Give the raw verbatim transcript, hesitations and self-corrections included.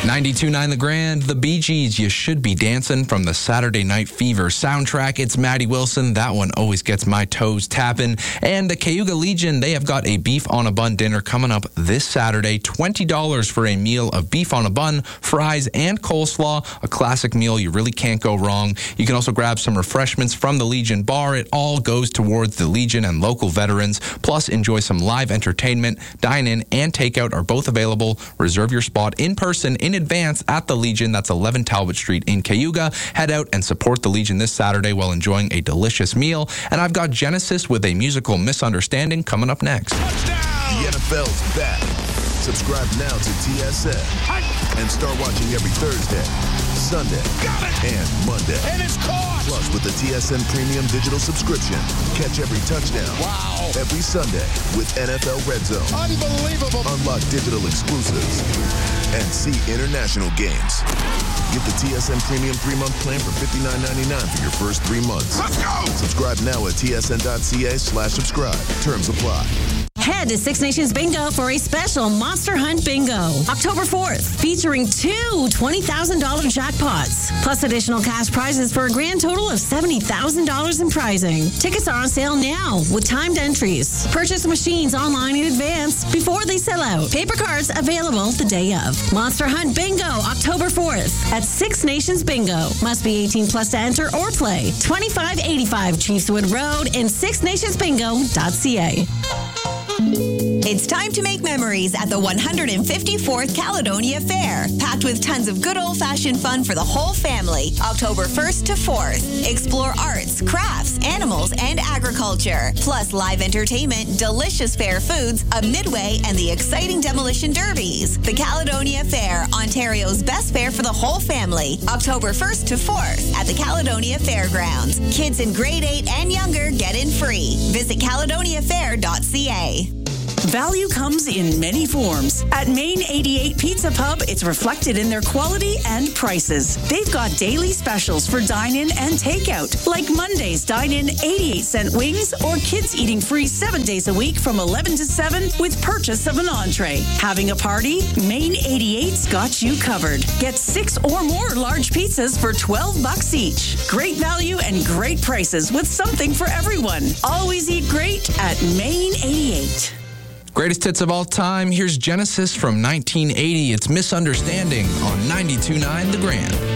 ninety-two point nine The Grand, The Bee Gees, You Should Be Dancing from the Saturday Night Fever soundtrack. It's Maddie Wilson. That one always gets my toes tapping. And the Cayuga Legion, they have got a beef on a bun dinner coming up this Saturday. twenty dollars for a meal of beef on a bun, fries, and coleslaw. A classic meal. You really can't go wrong. You can also grab some refreshments from the Legion bar. It all goes towards the Legion and local veterans. Plus, enjoy some live entertainment. Dine-in and takeout are both available. Reserve your spot in person in advance at the Legion. That's eleven Talbot Street in Cayuga. Head out and support the Legion this Saturday while enjoying a delicious meal. And I've got Genesis with a musical misunderstanding coming up next. Touchdown! The N F L's back. Subscribe now to T S N and start watching every Thursday, Sunday, and Monday. And it's caught! Plus, with the T S N Premium Digital subscription, catch every touchdown. Wow! Every Sunday with N F L Red Zone. Unbelievable! Unlock digital exclusives and see international games. Get the T S N Premium three-month plan for fifty-nine ninety-nine for your first three months. Let's go! Subscribe now at tsn.ca slash subscribe. Terms apply. Head to Six Nations Bingo for a special Monster Hunt Bingo. October fourth, featuring two twenty thousand dollars jackpots, plus additional cash prizes for a grand total of seventy thousand dollars in prizing. Tickets are on sale now with timed entries. Purchase machines online in advance before they sell out. Paper cards available the day of. Monster Hunt Bingo, October fourth at Six Nations Bingo. Must be eighteen plus to enter or play. twenty-five eighty-five Chiefswood Road and six nations bingo dot c a. It's time to make memories at the one hundred fifty-fourth Caledonia Fair, packed with tons of good old-fashioned fun for the whole family. October first to fourth. Explore arts, crafts, animals, and agriculture. Plus live entertainment, delicious fair foods, a midway, and the exciting demolition derbies. The Caledonia Fair, Ontario's best fair for the whole family. October first to fourth at the Caledonia Fairgrounds. Kids in grade eight and younger get in free. Visit caledonia fair dot c a. Value comes in many forms. At Main eighty-eight Pizza Pub, it's reflected in their quality and prices. They've got daily specials for dine-in and takeout, like Monday's dine-in eighty-eight cent wings or kids eating free seven days a week from eleven to seven with purchase of an entree. Having a party? Main eighty-eight's got you covered. Get six or more large pizzas for twelve bucks each. Great value and great prices with something for everyone. Always eat great at Main eighty-eight. Greatest hits of all time. Here's Genesis from nineteen eighty. It's Misunderstanding on ninety-two point nine The Grand.